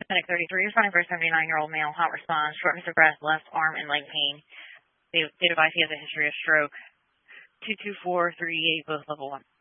Clinic 33, responding for a 79-year-old male, hot response, shortness of breath, left arm and leg pain. They advise he has a history of stroke. 22438, both level 1.